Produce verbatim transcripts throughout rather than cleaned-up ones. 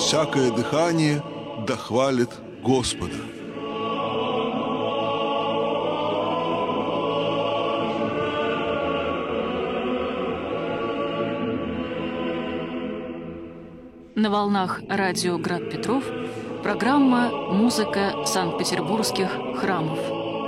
всякое дыхание да хвалит Господа. На волнах радио «Град Петров» программа «Музыка Санкт-Петербургских храмов».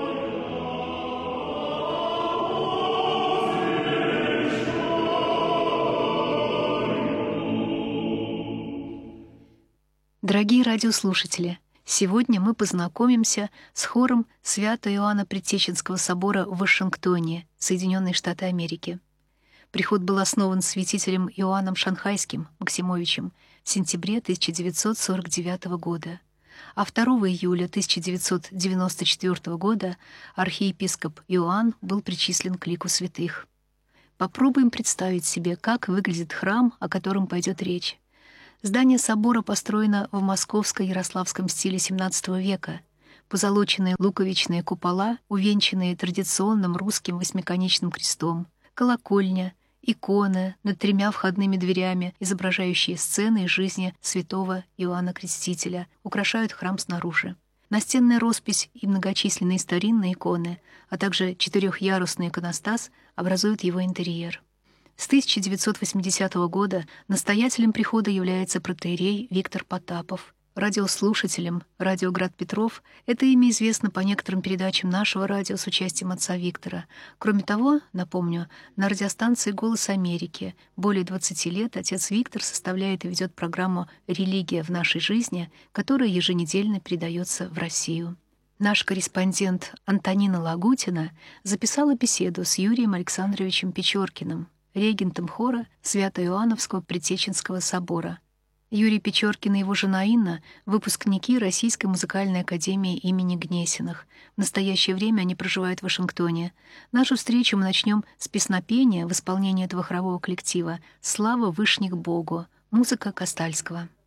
Дорогие радиослушатели, сегодня мы познакомимся с хором Свято-Иоанна Предтеченского собора в Вашингтоне, Соединенные Штаты Америки. Приход был основан святителем Иоанном Шанхайским Максимовичем в сентябре тысяча девятьсот сорок девятого года, а второго июля тысяча девятьсот девяносто четвёртого года архиепископ Иоанн был причислен к лику святых. Попробуем представить себе, как выглядит храм, о котором пойдет речь. Здание собора построено в московско-ярославском стиле семнадцатого века. Позолоченные луковичные купола, увенчанные традиционным русским восьмиконечным крестом, колокольня, иконы над тремя входными дверями, изображающие сцены из жизни святого Иоанна Крестителя, украшают храм снаружи. Настенная роспись и многочисленные старинные иконы, а также четырехъярусный иконостас образуют его интерьер. С тысяча девятьсот восьмидесятого года настоятелем прихода является протоиерей Виктор Потапов. Радиослушателям радио «Град Петров» это имя известно по некоторым передачам нашего радио с участием отца Виктора. Кроме того, напомню, на радиостанции «Голос Америки» более двадцати лет отец Виктор составляет и ведет программу «Религия в нашей жизни», которая еженедельно передается в Россию. Наш корреспондент Антонина Лагутина записала беседу с Юрием Александровичем Печоркиным, регентом хора Свято-Иоанновского Предтеченского собора. Юрий Печоркин и его жена Инна — выпускники Российской музыкальной академии имени Гнесиных. В настоящее время они проживают в Вашингтоне. Нашу встречу мы начнем с песнопения в исполнении этого хорового коллектива «Слава вышних Богу», музыка Костальского.